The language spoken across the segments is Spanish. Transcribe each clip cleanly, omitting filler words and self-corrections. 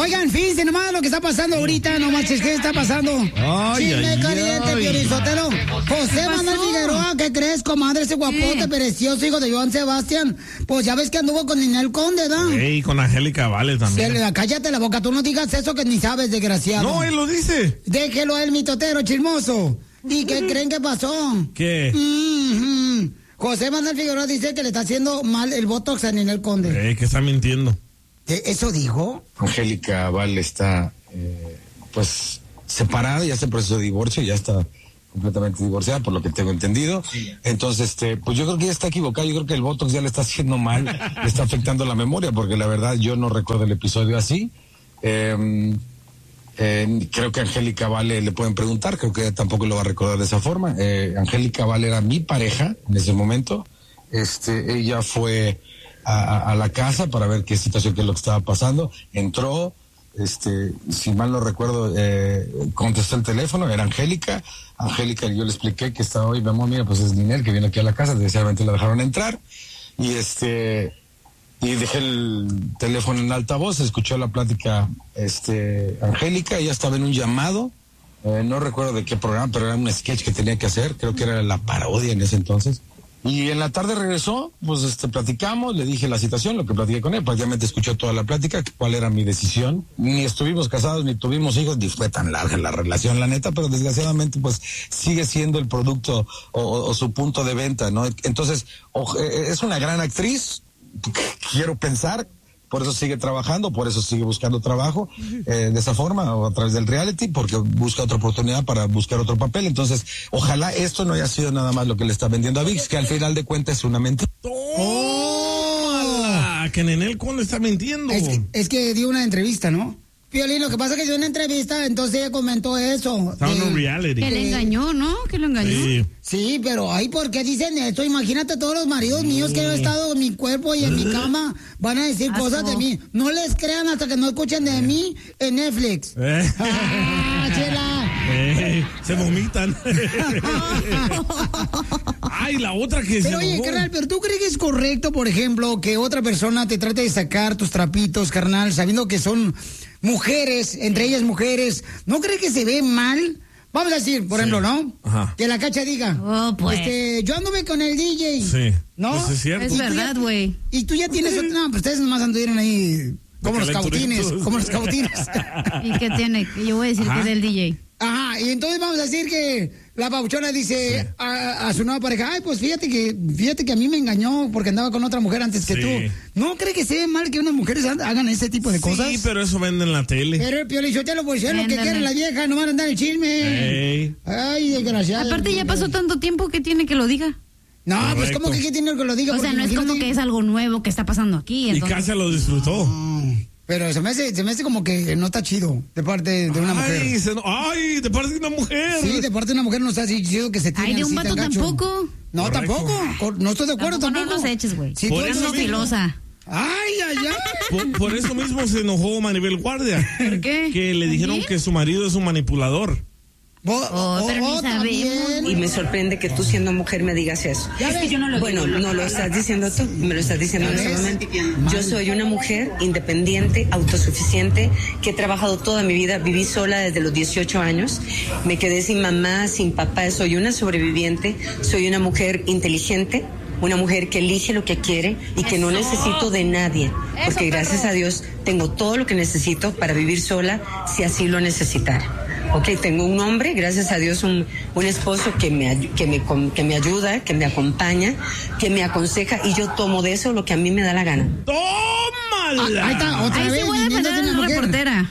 Oigan, fíjense nomás lo que está pasando ahorita, no manches, ¿qué está pasando? Chisme caliente, Piolín Sotelo. José Manuel Figueroa, ¿qué crees, comadre? Ese guapote precioso, hijo de Joan Sebastián. Pues ya ves que anduvo con Ninel Conde, ¿da? Y con Angélica Vale también. Cállate la boca, tú no digas eso que ni sabes, desgraciado. No, él lo dice. Déjelo a él, mi totero chismoso. ¿Y qué creen que pasó? ¿Qué? José Manuel Figueroa dice que le está haciendo mal el botox a Ninel Conde. Que está mintiendo. ¿Eso dijo? Angélica Vale está, pues, separada, ya está en proceso de divorcio, ya está completamente divorciada, por lo que tengo entendido. Entonces, pues yo creo que ella está equivocada, yo creo que el botox ya le está haciendo mal, le está afectando la memoria, porque la verdad yo no recuerdo el episodio así. Creo que Angélica Vale le pueden preguntar, creo que ella tampoco lo va a recordar de esa forma. Angélica Vale era mi pareja en ese momento. Ella fue a la casa para ver qué situación, qué es lo que estaba pasando. Entró, si mal no recuerdo, contestó el teléfono, era Angélica. Angélica, yo le expliqué que estaba hoy, mi amor, mira, pues es Ninel que viene aquí a la casa, desgraciadamente la dejaron entrar. Y dejé el teléfono en altavoz, escuchó la plática, Angélica, ella estaba en un llamado, no recuerdo de qué programa, pero era un sketch que tenía que hacer, creo que era La Parodia en ese entonces. Y en la tarde regresó, pues platicamos, le dije la situación, lo que platiqué con él, prácticamente escuchó toda la plática, cuál era mi decisión. Ni estuvimos casados, ni tuvimos hijos, ni fue tan larga la relación, la neta, pero desgraciadamente pues sigue siendo el producto o su punto de venta, ¿no? Entonces, es una gran actriz, quiero pensar, por eso sigue trabajando, por eso sigue buscando trabajo, de esa forma, o a través del reality, porque busca otra oportunidad para buscar otro papel. Entonces, ojalá esto no haya sido nada más lo que le está vendiendo a ViX, que al final de cuentas es una mentira. Que Ninel Conde está mintiendo. Es que dio una entrevista, ¿no? Piolín, lo que pasa es que dio una entrevista, entonces ella comentó eso. Está en un reality. Que le engañó, ¿no? Que lo engañó. Sí, pero ay, ¿por qué dicen esto? Imagínate todos los maridos míos que han estado en mi cuerpo y en mi cama, van a decir cosas de mí. No les crean hasta que no escuchen de mí en Netflix. Chela. Se vomitan. Ay, la otra que pero oye, carnal, ¿pero tú crees que es correcto, por ejemplo, que otra persona te trate de sacar tus trapitos, carnal, sabiendo que son mujeres, entre ellas mujeres? ¿No crees que se ve mal? Vamos a decir, por ejemplo, ¿no? Ajá. Que la Cacha diga, yo anduve con el DJ. Sí. ¿No? Pues es cierto. Es verdad, güey. Y tú ya tienes otra... No, pues ustedes nomás anduvieron ahí como los cautines. ¿Y qué tiene? Yo voy a decir que es del DJ. Ajá, y entonces vamos a decir que la pabuchona dice a su nueva pareja, ay, pues fíjate que a mí me engañó porque andaba con otra mujer antes que tú. ¿No cree que se ve mal que unas mujeres hagan ese tipo de cosas? Sí, pero eso vende en la tele. Pero el Piolichotelo, pues es lo que quiere la vieja, no van a andar el chisme. Ay, desgraciado. Aparte ya pasó tanto tiempo que tiene que lo diga. No, correcto. Pues ¿cómo que tiene que lo diga? O sea, no es como que es algo nuevo que está pasando aquí. Entonces... Y Casia lo disfrutó. Pero se me hace como que no está chido de parte de una mujer. Ay, de parte de una mujer. Sí, de parte de una mujer no está así chido que se tiene. Ay, de un vato tampoco. No, tampoco. No estoy de acuerdo tampoco. No nos eches, güey. Sí, por eso filosa. Ay. Por eso mismo se enojó Maribel Guardia. ¿Por qué? Que le dijeron que su marido es un manipulador. Pero ni sabemos. Y me sorprende que tú siendo mujer me digas eso. Es que yo no lo digo. Bueno, no lo estás diciendo tú, me lo estás diciendo en ese momento. Yo soy una mujer independiente, autosuficiente, que he trabajado toda mi vida, viví sola desde los 18 años, me quedé sin mamá, sin papá, soy una sobreviviente, soy una mujer inteligente, una mujer que elige lo que quiere y que no necesito de nadie, porque gracias a Dios tengo todo lo que necesito para vivir sola si así lo necesitara. Ok, tengo un hombre, gracias a Dios, un esposo que me ayuda, que me acompaña, que me aconseja y yo tomo de eso lo que a mí me da la gana. ¡Tómala! Ahí está, otra vez. Sí voy a defender a la reportera.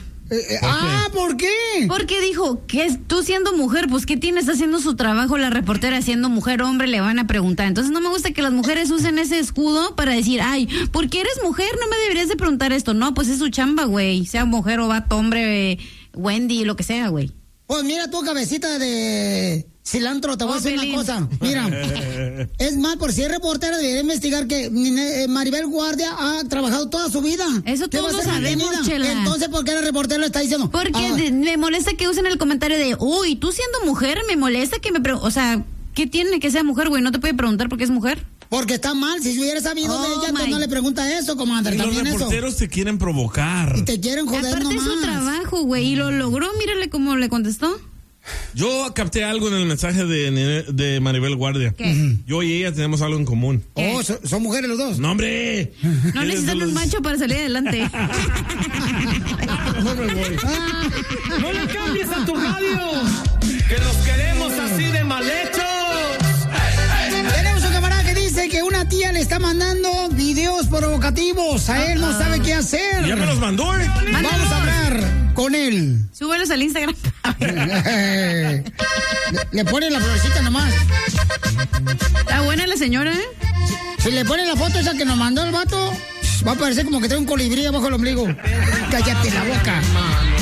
¿Por qué? Porque dijo que tú siendo mujer, pues ¿qué tienes haciendo su trabajo la reportera? Siendo mujer, hombre, le van a preguntar. Entonces no me gusta que las mujeres usen ese escudo para decir, ay, ¿por qué eres mujer? No me deberías de preguntar esto. No, pues es su chamba, güey. Sea mujer o vato, hombre, Wendy, lo que sea, güey. Pues mira tu cabecita de cilantro, te voy a decir una cosa. Mira, es más, por si es reportera, debería investigar que Maribel Guardia ha trabajado toda su vida. Eso todos lo sabemos, Chela. Entonces, ¿por qué la reportera lo está diciendo? Porque me molesta que usen el comentario de, uy, tú siendo mujer, me molesta que me o sea, ¿qué tiene que sea mujer, güey? ¿No te puede preguntar por qué es mujer? Porque está mal. Si hubiera sabido de ella, entonces no le pregunta eso, comadre. Y los También reporteros te quieren provocar. Y te quieren joder Aparte nomás. es su trabajo, güey, y lo logró. Mírale cómo le contestó. Yo capté algo en el mensaje de Maribel Guardia. ¿Qué? Yo y ella tenemos algo en común. Oh, ¿son mujeres los dos? ¡No, hombre! No necesitan un macho para salir adelante. No me voy. ¡No le cambies a tu radio! ¡Que los queremos así de mal hechos! Tenemos un camarada que dice que una tía le está mandando videos provocativos. A él no sabe qué hacer. ¿Ya me los mandó, Vamos a hablar con él. Súbelos al Instagram. Le pone la florecita nomás. Está buena la señora, ¿eh? Si le pone la foto esa que nos mandó el vato, va a parecer como que trae un colibrí abajo del ombligo. Cállate la boca.